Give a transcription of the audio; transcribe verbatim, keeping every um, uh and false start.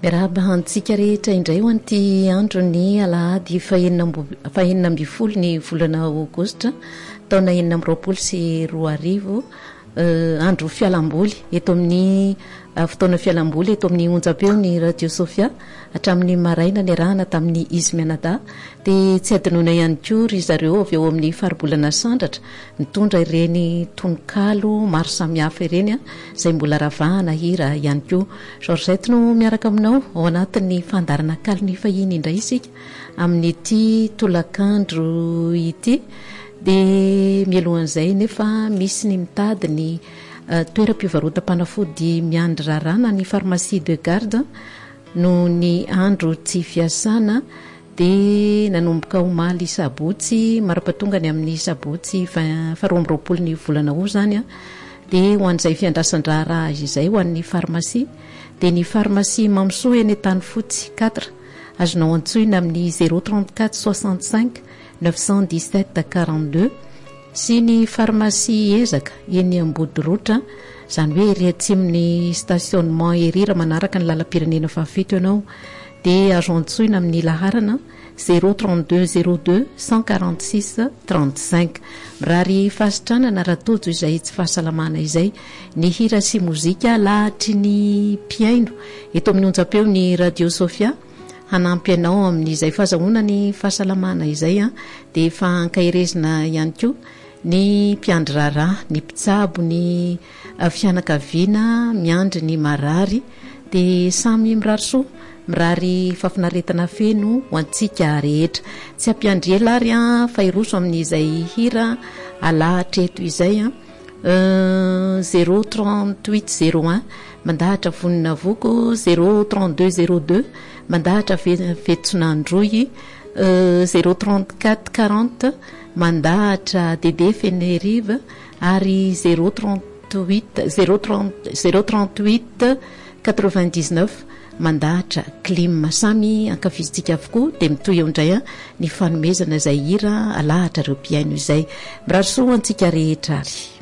Miarahaba antsika rehetra indray ho an'ity andro ny alahady fahenina amby folo ny volana aogositra taona enina amby roapolo sy roa arivo andro fialamboly eto amin'ny fotoana fialamboly eto amin'ny onjam-peo ny Radio Sofia hatramin'ny maraina ny arahana tamin'ny izy mianada dia tsy adinoina ihany koa ry zareo avy eo amin'ny faribolana sandratra mitondra ireny tononkalo maro samihafa ireny izay mbola ravahana hira ihany koa. Georgette no miaraka aminao ao anatin'ny fandarana kalony fahiny indray isika amin'ity tolakandro ity dia mialohan'izay nefa misy ny mitady ny uh, toeram-pivarotam-panafody miandry rarana ny pharmacie de garde no ny andro tsy fiasana dia nanomboka omaly sabotsy marapahatongany amin'ny sabotsy faharoa amby roapolo ny volana ho zany a dia ho an'izay fiandrasan-draharaha izay ho an'ny pharmacie dia ny pharmacie Mamsoa eny tany fotsy quatre azonao antsoina amin'ny zéro trente-quatre soixante-cinq neuf cent dix-sept quarante-deux sy ny pharmacie ezaka eny ambodorotra izany hoe ery atsimon'ny stationnement erira manaraka ny lalam-pirenena fahafito ianao dia azo antsoina amin'ny laharana zéro trente-deux zéro deux cent quarante-six trente-cinq. Mirary fahasitranana ratojo izay tsy fahasalamana izay ny hira sy mozika lahatry ny piaino eto amin'ny onjam-peo ny Radio Sofia hanampy anao amin'izay fahazahoana ny fahasalamana izay a dia efa ankairezina ihany koa ny mpiandry raraha ny mpitsabo ny fianakaviana miandry ny marary dia samy mirary soa mirary fafinaretana feno ho antsika rehetra tsy ampiandry ela ary a fa iroso amin'izay hira alahatra eto izay a zéro trente-huit zéro un mandahatra vonina voko zéro trente-deux zéro deux mandahatra fetsonandroy zéro trente-quatre quarante mandahatra Dédé Fenerive ary zéro trente-huit zéro trente zéro trente-huit quatre-vingt-dix-neuf mandahatra Clim. Samy ankafizintsika avokoa dia mitoy eo indray ny fanomezana izay hira alahatra ireo piaino izay mirary soa antsika rehetra ary